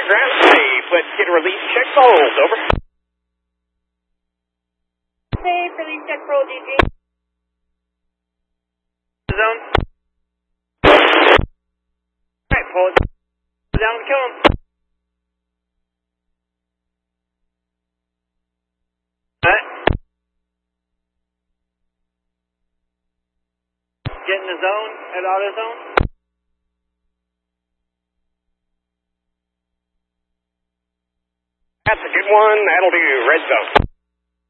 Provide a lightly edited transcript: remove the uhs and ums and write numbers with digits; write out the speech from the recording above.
ground. Safe. Let's get a release check for hold. Over. Safe. Release check for hold, DG. Zone. Alright, pull it down and kill him. Alright. Get in the zone, at auto zone. That's a good one. That'll do. Red zone.